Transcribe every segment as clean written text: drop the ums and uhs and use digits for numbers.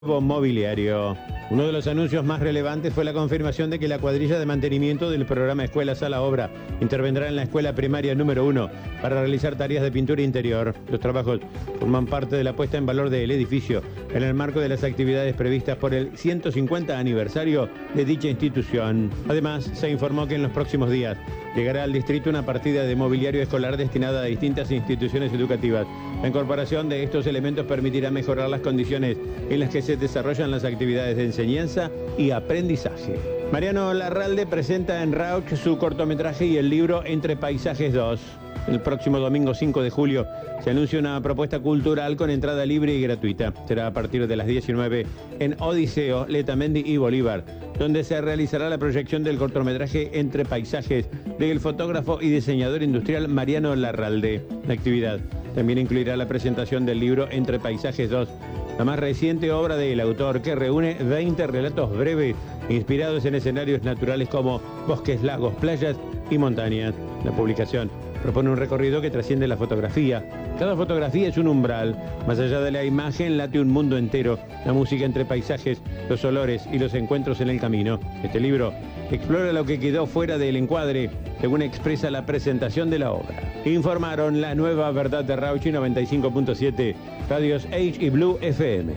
Mobiliario. Uno de los anuncios más relevantes fue la confirmación de que la cuadrilla de mantenimiento del programa Escuela Sala Obra intervendrá en la escuela primaria número 1 para realizar tareas de pintura interior. Los trabajos forman parte de la puesta en valor del edificio en el marco de las actividades previstas por el 150 aniversario de dicha institución. Además, se informó que en los próximos días llegará al distrito una partida de mobiliario escolar destinada a distintas instituciones educativas. La incorporación de estos elementos permitirá mejorar las condiciones en las que se desarrollan las actividades de enseñanza y aprendizaje. Mariano Larralde presenta en Rauch su cortometraje y el libro Entre Paisajes 2. El próximo domingo 5 de julio se anuncia una propuesta cultural con entrada libre y gratuita. Será a partir de las 19 en Odiseo, Letamendi y Bolívar, donde se realizará la proyección del cortometraje Entre Paisajes del fotógrafo y diseñador industrial Mariano Larralde. La actividad también incluirá la presentación del libro Entre Paisajes 2, la más reciente obra del autor, que reúne 20 relatos breves inspirados en escenarios naturales como bosques, lagos, playas y montañas. La publicación propone un recorrido que trasciende la fotografía. Cada fotografía es un umbral. Más allá de la imagen late un mundo entero. La música entre paisajes, los olores y los encuentros en el camino. Este libro explora lo que quedó fuera del encuadre, según expresa la presentación de la obra. Informaron La Nueva Verdad de Rauchi 95.7, Radios H y Blue FM.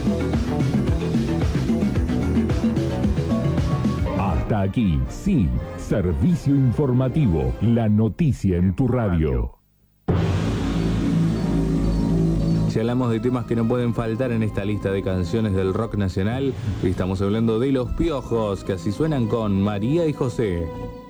Hasta aquí, sí, servicio informativo, la noticia en tu radio. Si hablamos de temas que no pueden faltar en esta lista de canciones del rock nacional, estamos hablando de Los Piojos, que así suenan con María y José.